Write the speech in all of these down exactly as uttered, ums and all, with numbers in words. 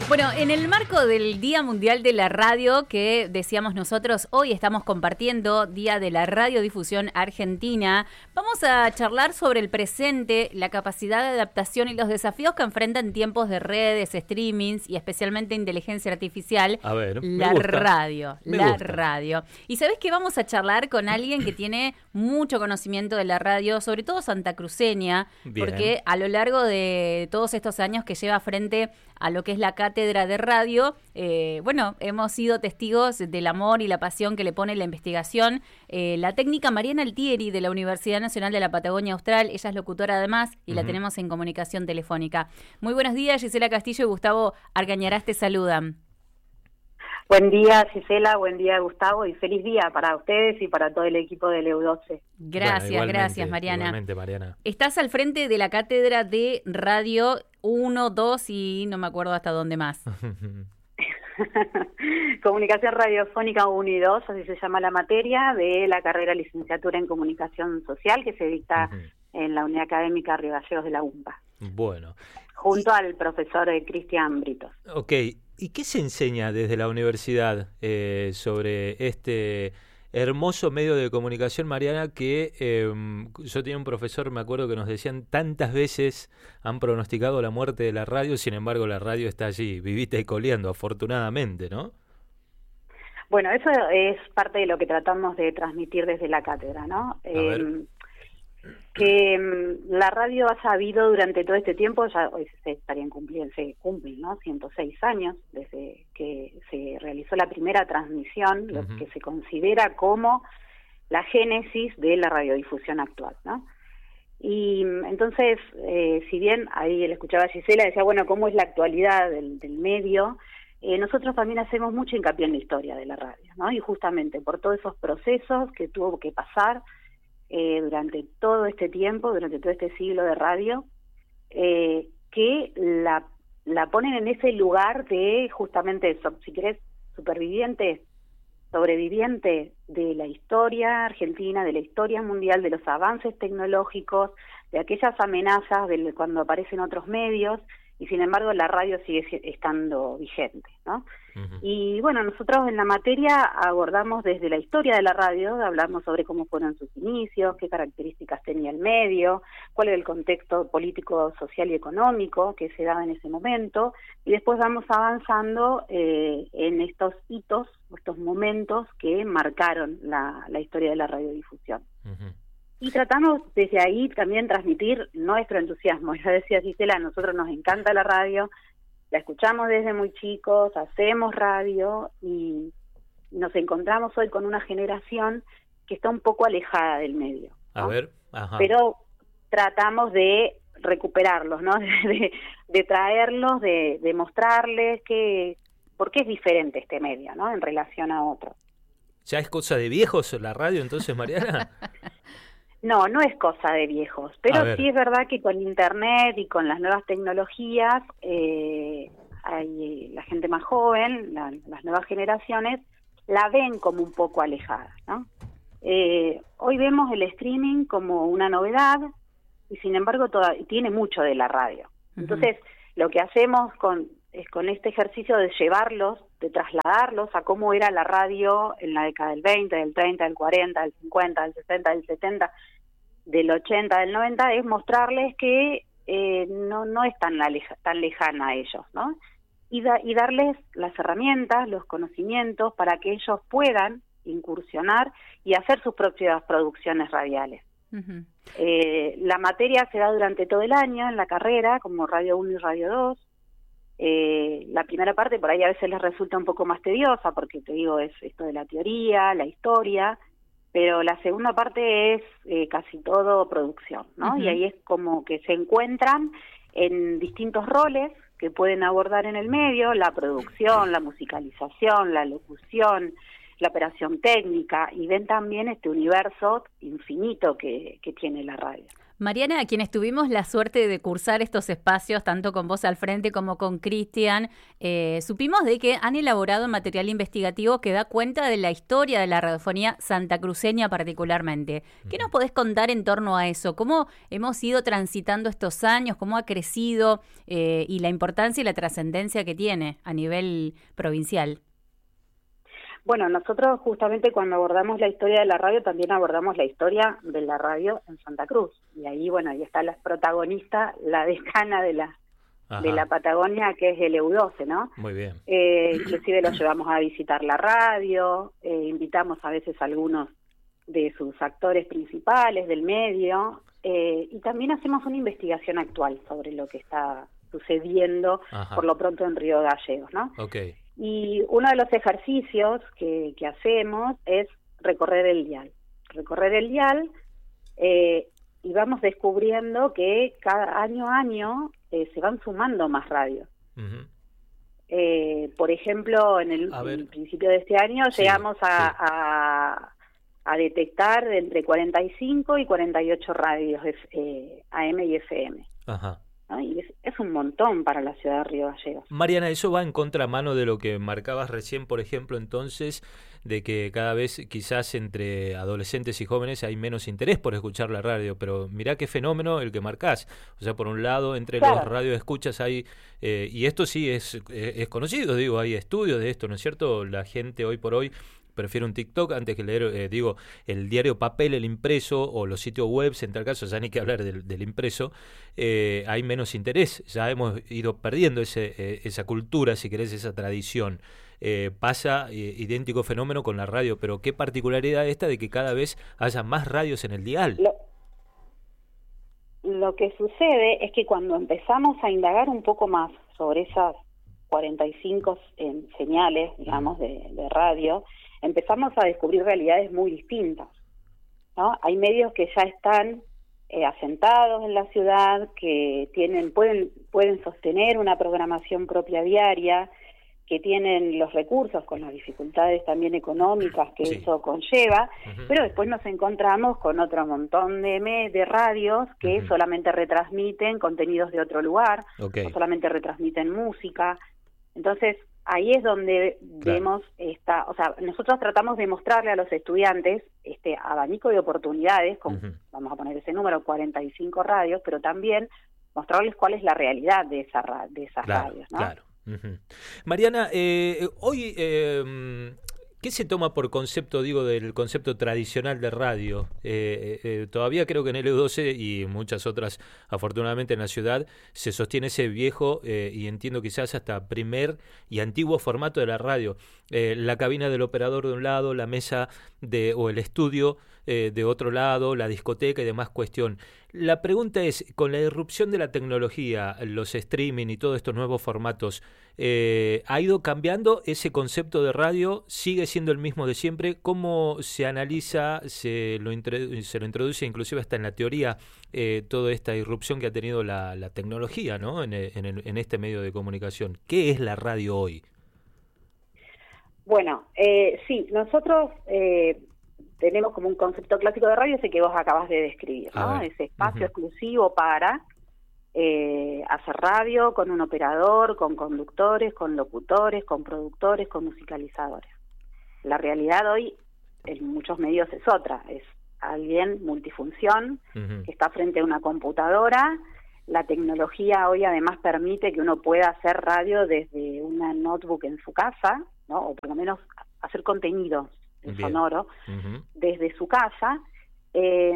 Bueno, en el marco del Día Mundial de la Radio, que decíamos nosotros, hoy estamos compartiendo Día de la Radiodifusión Argentina, vamos a charlar sobre el presente, la capacidad de adaptación y los desafíos que enfrentan tiempos de redes, streamings y especialmente inteligencia artificial. A ver, la me gusta. radio, Me la gusta. radio. Y sabés que vamos a charlar con alguien que tiene mucho conocimiento de la radio, sobre todo santacruceña, Bien. porque a lo largo de todos estos años que lleva frente a lo que es la cátedra de radio, eh, bueno, hemos sido testigos del amor y la pasión que le pone la investigación. Eh, la técnica Mariana Altieri de la Universidad Nacional de la Patagonia Austral, ella es locutora además y uh-huh. la tenemos en comunicación telefónica. Muy buenos días, Gisela Castillo y Gustavo Argañarás te saludan. Buen día, Gisela, buen día, Gustavo, y feliz día para ustedes y para todo el equipo del E U doce. Gracias, bueno, gracias, Mariana. Igualmente, Mariana. Estás al frente de la cátedra de radio uno, dos y no me acuerdo hasta dónde más. Comunicación Radiofónica uno y dos, así se llama la materia de la carrera licenciatura en Comunicación Social que se dicta uh-huh. en la Unidad Académica Río Gallegos de la UMPA. Bueno. Junto y... al profesor eh, Cristian Britos. Ok. ¿Y qué se enseña desde la universidad eh, sobre este hermoso medio de comunicación, Mariana, que eh, yo tenía un profesor, me acuerdo que nos decían tantas veces han pronosticado la muerte de la radio, sin embargo la radio está allí, vivita y coleando, afortunadamente, ¿no? Bueno, eso es parte de lo que tratamos de transmitir desde la cátedra, ¿no? A ver. Eh, que um, la radio ha sabido durante todo este tiempo, ya hoy se estarían cumpliendo, se cumplen, ¿no? ciento seis años desde que se realizó la primera transmisión, uh-huh. lo que se considera como la génesis de la radiodifusión actual, ¿no? Y entonces, eh, si bien ahí le escuchaba a Gisela, decía, bueno, ¿cómo es la actualidad del, del medio? Eh, nosotros también hacemos mucho hincapié en la historia de la radio, ¿no? Y justamente por todos esos procesos que tuvo que pasar Eh, durante todo este tiempo, durante todo este siglo de radio, eh, que la, la ponen en ese lugar de justamente, si querés, superviviente, sobreviviente de la historia argentina, de la historia mundial, de los avances tecnológicos, de aquellas amenazas de cuando aparecen otros medios, y sin embargo la radio sigue estando vigente, ¿no? Uh-huh. Y bueno, nosotros en la materia abordamos desde la historia de la radio, hablamos sobre cómo fueron sus inicios, qué características tenía el medio, cuál era el contexto político, social y económico que se daba en ese momento, y después vamos avanzando eh, en estos hitos, estos momentos que marcaron la, la historia de la radiodifusión. Uh-huh. Y tratamos desde ahí también transmitir nuestro entusiasmo. Ya decía Gisela, a nosotros nos encanta la radio, la escuchamos desde muy chicos, hacemos radio y nos encontramos hoy con una generación que está un poco alejada del medio, ¿no? A ver, ajá. Pero tratamos de recuperarlos, ¿no? De, de traerlos, de, de mostrarles que por qué es diferente este medio, ¿no? En relación a otros. ¿Ya es cosa de viejos la radio entonces, Mariana? No, no es cosa de viejos, pero sí es verdad que con internet y con las nuevas tecnologías, eh, hay la gente más joven, la, las nuevas generaciones, la ven como un poco alejada, ¿no? Eh, hoy vemos el streaming como una novedad y sin embargo toda, tiene mucho de la radio. Uh-huh. Entonces, lo que hacemos con, es con este ejercicio de llevarlos, de trasladarlos a cómo era la radio en la década del veinte, del treinta, del cuarenta, del cincuenta, del sesenta, del setenta, del ochenta, del noventa, es mostrarles que eh, no no es tan, la leja, tan lejana a ellos, ¿no? Y, da, y darles las herramientas, los conocimientos para que ellos puedan incursionar y hacer sus propias producciones radiales. Uh-huh. Eh, la materia se da durante todo el año en la carrera, como Radio uno y Radio dos. Eh, la primera parte por ahí a veces les resulta un poco más tediosa porque te digo es esto de la teoría, la historia, pero la segunda parte es eh, casi todo producción, ¿no? Uh-huh. Y ahí es como que se encuentran en distintos roles que pueden abordar en el medio, la producción, la musicalización, la locución, la operación técnica, y ven también este universo infinito que, que tiene la radio. Mariana, a quienes tuvimos la suerte de cursar estos espacios, tanto con vos al frente como con Cristian, eh, supimos de que han elaborado material investigativo que da cuenta de la historia de la radiofonía santacruceña particularmente. ¿Qué nos podés contar en torno a eso? ¿Cómo hemos ido transitando estos años? ¿Cómo ha crecido? Eh, y la importancia y la trascendencia que tiene a nivel provincial. Bueno, nosotros justamente cuando abordamos la historia de la radio también abordamos la historia de la radio en Santa Cruz. Y ahí, bueno, ahí está la protagonista, la decana de la Ajá. de la Patagonia, que es el E U doce, ¿no? Muy bien. Eh, inclusive lo llevamos a visitar la radio, eh, invitamos a veces a algunos de sus actores principales del medio, eh, y también hacemos una investigación actual sobre lo que está sucediendo Ajá. por lo pronto en Río Gallegos, ¿no? Okay. Y uno de los ejercicios que, que hacemos es recorrer el dial. Recorrer el dial eh, y vamos descubriendo que cada año a año eh, se van sumando más radios. Uh-huh. Eh, por ejemplo, en el, en el principio de este año sí, llegamos a, sí. a, a detectar entre cuarenta y cinco y cuarenta y ocho radios eh, A M y F M. Ajá. ¿no? Y es, es un montón para la ciudad de Río Gallegos. Mariana, ¿eso va en contramano de lo que marcabas recién, por ejemplo, entonces, de que cada vez quizás entre adolescentes y jóvenes hay menos interés por escuchar la radio? Pero mirá qué fenómeno el que marcás. O sea, por un lado, entre claro. los radioescuchas hay, eh, y esto sí es, es conocido, digo, hay estudios de esto, ¿no es cierto? La gente hoy por hoy prefiero un TikTok antes que leer, eh, digo, el diario papel, el impreso, o los sitios web, en tal caso, ya ni que hablar del, del impreso, eh, hay menos interés, ya hemos ido perdiendo ese, eh, esa cultura, si querés, esa tradición. Eh, pasa eh, idéntico fenómeno con la radio, pero qué particularidad esta de que cada vez haya más radios en el dial. Lo, lo que sucede es que cuando empezamos a indagar un poco más sobre esas cuarenta y cinco eh, señales, digamos, de, de radio, empezamos a descubrir realidades muy distintas, ¿no? Hay medios que ya están eh, asentados en la ciudad, que tienen pueden pueden sostener una programación propia diaria, que tienen los recursos con las dificultades también económicas que sí. eso conlleva, uh-huh. pero después nos encontramos con otro montón de, me de radios que uh-huh. solamente retransmiten contenidos de otro lugar, okay. o solamente retransmiten música. Entonces, ahí es donde claro. vemos esta, o sea, nosotros tratamos de mostrarle a los estudiantes este abanico de oportunidades, con, uh-huh. vamos a poner ese número, cuarenta y cinco radios, pero también mostrarles cuál es la realidad de esa de esas claro, radios, ¿no? Claro. Uh-huh. Mariana, eh, hoy, eh, ¿qué se toma por concepto, digo, del concepto tradicional de radio? Eh, eh, todavía creo que en el E U doce y muchas otras, afortunadamente en la ciudad, se sostiene ese viejo eh, y entiendo quizás hasta primer y antiguo formato de la radio. Eh, la cabina del operador de un lado, la mesa de o el estudio eh, de otro lado, la discoteca y demás cuestión. La pregunta es, con la irrupción de la tecnología, los streaming y todos estos nuevos formatos, eh, ¿ha ido cambiando ese concepto de radio? ¿Sigue siendo el mismo de siempre? ¿Cómo se analiza, se lo, introdu- se lo introduce inclusive hasta en la teoría, eh, toda esta irrupción que ha tenido la, la tecnología, ¿no? en, el, en, el, en este medio de comunicación? ¿Qué es la radio hoy? Bueno, eh, sí, nosotros eh, tenemos como un concepto clásico de radio ese que vos acabas de describir, ¿no? Ese espacio uh-huh. exclusivo para eh, hacer radio con un operador, con conductores, con locutores, con productores, con musicalizadores. La realidad hoy en muchos medios es otra, es alguien multifunción uh-huh. que está frente a una computadora. La tecnología hoy además permite que uno pueda hacer radio desde una notebook en su casa, ¿no? O por lo menos hacer contenido sonoro uh-huh. desde su casa, eh,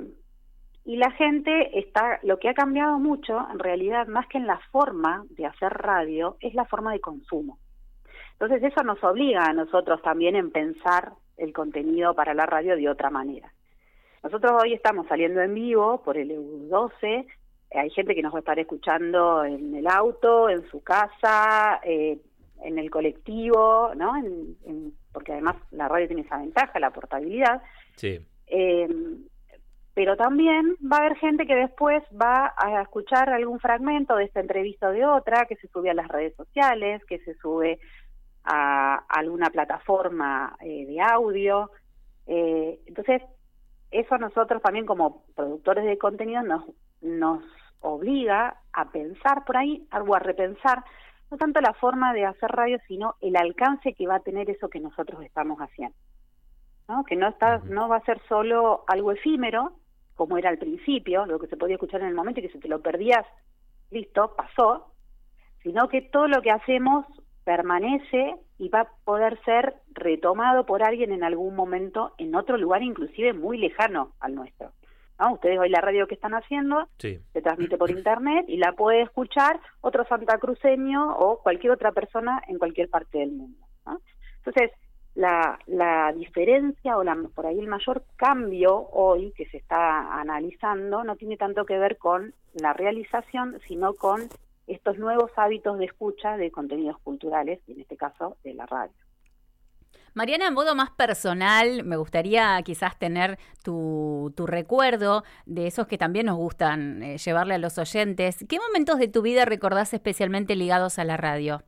y la gente está, lo que ha cambiado mucho en realidad, más que en la forma de hacer radio, es la forma de consumo. Entonces eso nos obliga a nosotros también en pensar el contenido para la radio de otra manera. Nosotros hoy estamos saliendo en vivo por el E U doce, hay gente que nos va a estar escuchando en el auto, en su casa, eh, en el colectivo, ¿no? En, en, porque además la radio tiene esa ventaja, la portabilidad. Sí. Eh, pero también va a haber gente que después va a escuchar algún fragmento de esta entrevista o de otra, que se sube a las redes sociales, que se sube a, a alguna plataforma eh, de audio. Eh, entonces, eso a nosotros también como productores de contenido nos, nos obliga a pensar por ahí, algo a repensar, no tanto la forma de hacer radio, sino el alcance que va a tener eso que nosotros estamos haciendo, ¿no? Que no está, no va a ser solo algo efímero, como era al principio, lo que se podía escuchar en el momento y que si te lo perdías, listo, pasó, sino que todo lo que hacemos permanece y va a poder ser retomado por alguien en algún momento en otro lugar, inclusive muy lejano al nuestro, ¿no? Ustedes hoy la radio que están haciendo sí. se transmite por internet y la puede escuchar otro santacruceño o cualquier otra persona en cualquier parte del mundo, ¿no? Entonces, la, la diferencia o la, por ahí el mayor cambio hoy que se está analizando no tiene tanto que ver con la realización, sino con estos nuevos hábitos de escucha de contenidos culturales, y en este caso de la radio. Mariana, en modo más personal, me gustaría quizás tener tu, tu recuerdo de esos que también nos gustan eh, llevarle a los oyentes. ¿Qué momentos de tu vida recordás especialmente ligados a la radio?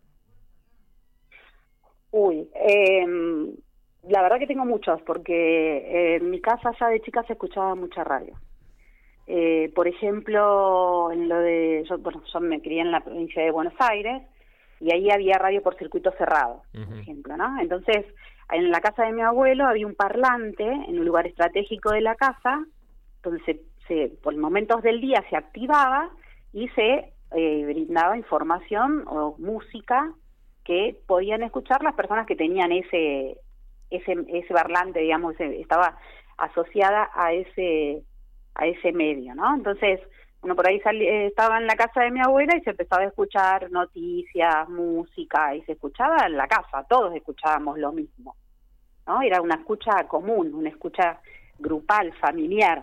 Uy, eh, la verdad que tengo muchos, porque eh, en mi casa ya de chica se escuchaba mucha radio. Eh, por ejemplo, en lo de, yo, bueno, yo me crié en la provincia de Buenos Aires y ahí había radio por circuito cerrado, uh-huh. por ejemplo, ¿no? Entonces, en la casa de mi abuelo había un parlante en un lugar estratégico de la casa, donde se, se por momentos del día se activaba y se eh, brindaba información o música que podían escuchar las personas que tenían ese ese ese parlante, digamos, ese, estaba asociada a ese a ese medio, ¿no? Entonces, uno por ahí salí, estaba en la casa de mi abuela y se empezaba a escuchar noticias, música, y se escuchaba en la casa, todos escuchábamos lo mismo, ¿no? Era una escucha común, una escucha grupal, familiar.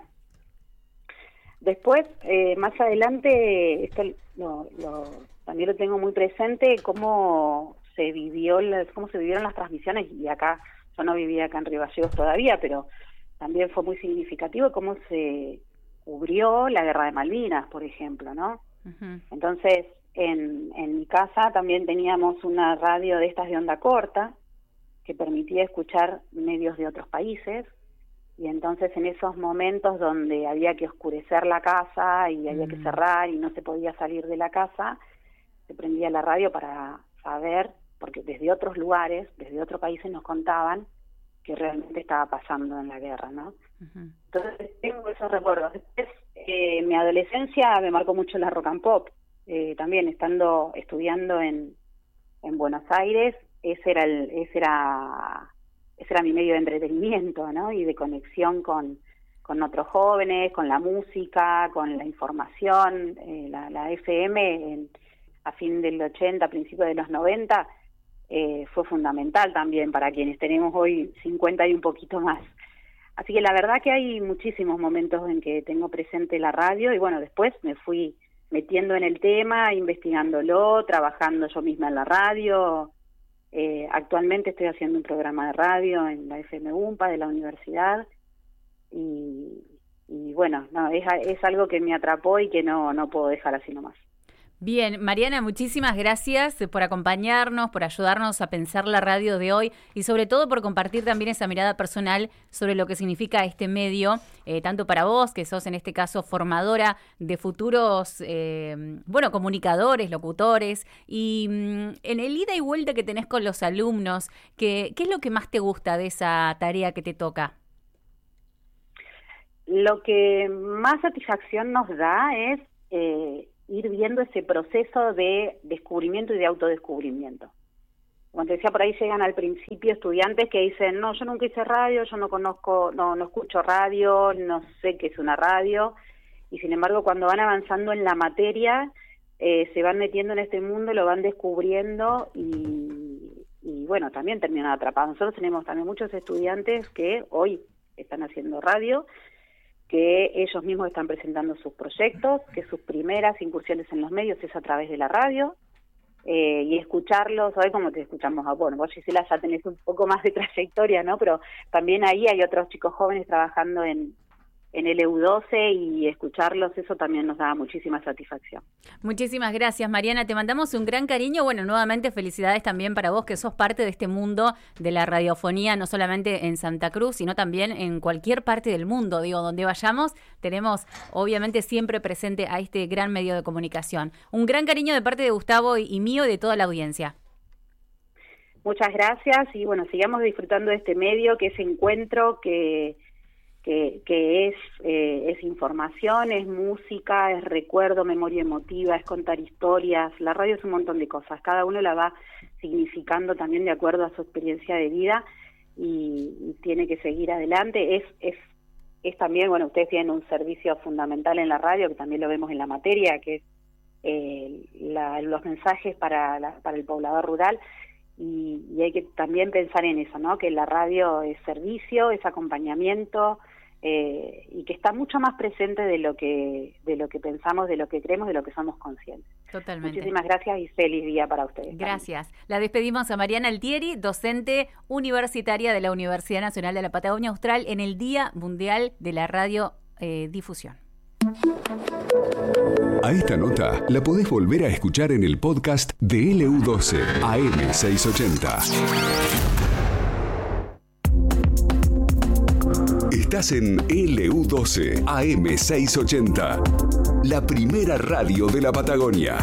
Después, eh, más adelante, esto lo, lo, también lo tengo muy presente, cómo se vivió, las, cómo se vivieron las transmisiones, y acá, yo no vivía acá en Río Gallegos todavía, pero también fue muy significativo cómo se cubrió la Guerra de Malvinas, por ejemplo, ¿no? Uh-huh. Entonces, en, en mi casa también teníamos una radio de estas de onda corta, que permitía escuchar medios de otros países, y entonces en esos momentos donde había que oscurecer la casa y había uh-huh. que cerrar y no se podía salir de la casa, se prendía la radio para saber, porque desde otros lugares, desde otros países nos contaban que realmente estaba pasando en la guerra, ¿no? Uh-huh. Entonces tengo esos recuerdos. Después, eh, mi adolescencia me marcó mucho la rock and pop, eh, también estando, estudiando en, en Buenos Aires, ese era el, ese era, ese era mi medio de entretenimiento, ¿no? Y de conexión con, con otros jóvenes, con la música, con la información, eh, la, la F M en, a fin del ochenta, principios de los noventa, Eh, fue fundamental también para quienes tenemos hoy cincuenta y un poquito más. Así que la verdad que hay muchísimos momentos en que tengo presente la radio, y bueno, después me fui metiendo en el tema, investigándolo, trabajando yo misma en la radio. Eh, actualmente estoy haciendo un programa de radio en la F M UMPA de la universidad, y, y bueno, no, es, es algo que me atrapó y que no, no puedo dejar así nomás. Bien, Mariana, muchísimas gracias por acompañarnos, por ayudarnos a pensar la radio de hoy y sobre todo por compartir también esa mirada personal sobre lo que significa este medio, eh, tanto para vos, que sos en este caso formadora de futuros, eh, bueno, comunicadores, locutores, y mm, en el ida y vuelta que tenés con los alumnos, que, ¿qué es lo que más te gusta de esa tarea que te toca? Lo que más satisfacción nos da es Eh, ir viendo ese proceso de descubrimiento y de autodescubrimiento. Como te decía, por ahí llegan al principio estudiantes que dicen, no, yo nunca hice radio, yo no conozco, no, no escucho radio, no sé qué es una radio, y sin embargo cuando van avanzando en la materia, eh, se van metiendo en este mundo, lo van descubriendo y, y bueno, también terminan atrapados. Nosotros tenemos también muchos estudiantes que hoy están haciendo radio, que ellos mismos están presentando sus proyectos, que sus primeras incursiones en los medios es a través de la radio, eh, y escucharlos, hoy como te escuchamos, a, bueno, vos Gisela ya tenés un poco más de trayectoria, ¿no? Pero también ahí hay otros chicos jóvenes trabajando en, en L U doce y escucharlos, eso también nos da muchísima satisfacción. Muchísimas gracias, Mariana. Te mandamos un gran cariño. Bueno, nuevamente felicidades también para vos, que sos parte de este mundo de la radiofonía, no solamente en Santa Cruz, sino también en cualquier parte del mundo. Digo, donde vayamos, tenemos obviamente siempre presente a este gran medio de comunicación. Un gran cariño de parte de Gustavo y mío y de toda la audiencia. Muchas gracias y bueno, sigamos disfrutando de este medio, que es encuentro, que... Que, que es, eh, es información, es música, es recuerdo, memoria emotiva, es contar historias. La radio es un montón de cosas, cada uno la va significando también de acuerdo a su experiencia de vida y, y tiene que seguir adelante. Es, es, es también, bueno, ustedes tienen un servicio fundamental en la radio, que también lo vemos en la materia, que es eh, la, los mensajes para, la, para el poblador rural. Y, y hay que también pensar en eso, ¿no? Que la radio es servicio, es acompañamiento, eh, y que está mucho más presente de lo que de lo que pensamos, de lo que creemos, de lo que somos conscientes. Totalmente. Muchísimas gracias y feliz día para ustedes. Gracias. También. La despedimos a Mariana Altieri, docente universitaria de la Universidad Nacional de la Patagonia Austral, en el Día Mundial de la Radio eh, Difusión. A esta nota la podés volver a escuchar en el podcast de L U doce A M seiscientos ochenta. Estás en L U doce A M seiscientos ochenta, la primera radio de la Patagonia.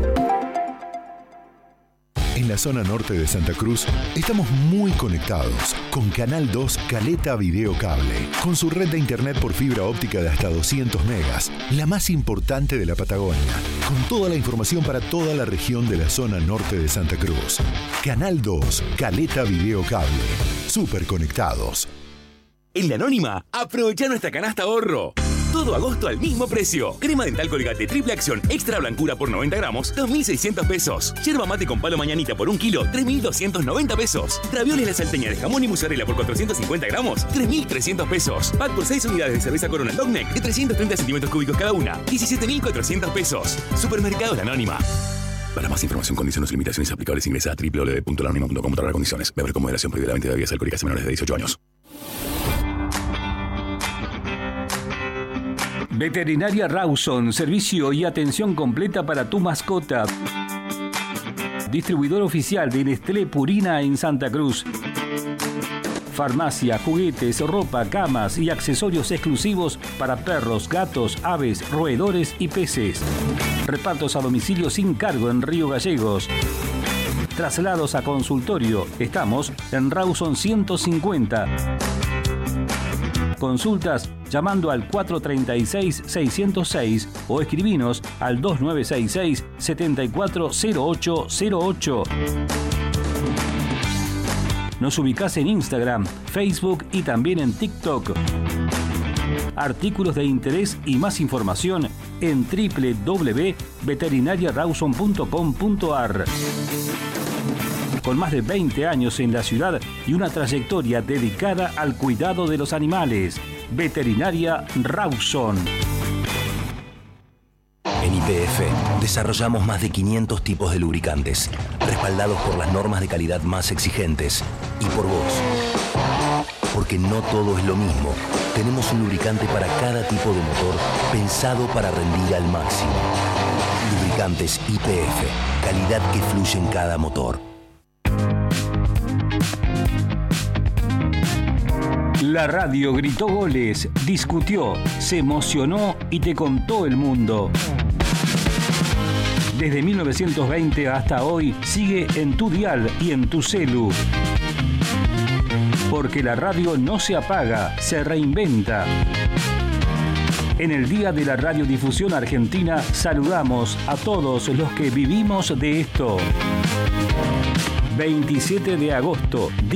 En la zona norte de Santa Cruz estamos muy conectados con Canal dos Caleta Video Cable, con su red de internet por fibra óptica de hasta doscientos megas, la más importante de la Patagonia, con toda la información para toda la región de la zona norte de Santa Cruz. Canal dos Caleta Video Cable, súper conectados. En La Anónima, aprovecha nuestra canasta ahorro. Todo agosto al mismo precio. Crema dental Colgate triple acción extra blancura por noventa gramos, dos mil seiscientos pesos. Yerba mate con palo mañanita por un kilo, tres mil doscientos noventa pesos. Ravioles la salteña de jamón y mozzarella por cuatrocientos cincuenta gramos, tres mil trescientos pesos. Pack por seis unidades de cerveza Corona Long Neck de trescientos treinta centímetros cúbicos cada una, diecisiete mil cuatrocientos pesos. Supermercado La Anónima. Para más información, condiciones y limitaciones aplicables, ingresa a doble u doble u doble u punto la anónima punto com barra condiciones. Beber con moderación, prohibida la venta de bebidas alcohólicas a menores de dieciocho años. Veterinaria Rawson, servicio y atención completa para tu mascota. Distribuidor oficial de Nestlé Purina en Santa Cruz. Farmacia, juguetes, ropa, camas y accesorios exclusivos para perros, gatos, aves, roedores y peces. Repartos a domicilio sin cargo en Río Gallegos. Traslados a consultorio. Estamos en Rawson ciento cincuenta. Consultas llamando al cuatro tres seis, seis cero seis o escribinos al dos nueve seis seis, siete cuatro cero ocho cero ocho. Nos ubicás en Instagram, Facebook y también en TikTok. Artículos de interés y más información en doble u doble u doble u punto veterinaria rawson punto com punto a r. Con más de veinte años en la ciudad y una trayectoria dedicada al cuidado de los animales. Veterinaria Rawson. En Y P F desarrollamos más de quinientos tipos de lubricantes, respaldados por las normas de calidad más exigentes y por vos. Porque no todo es lo mismo. Tenemos un lubricante para cada tipo de motor, pensado para rendir al máximo. Lubricantes Y P F, calidad que fluye en cada motor. La radio gritó goles, discutió, se emocionó y te contó el mundo. Desde mil novecientos veinte hasta hoy sigue en tu dial y en tu celu. Porque la radio no se apaga, se reinventa. En el Día de la Radiodifusión Argentina saludamos a todos los que vivimos de esto. veintisiete de agosto,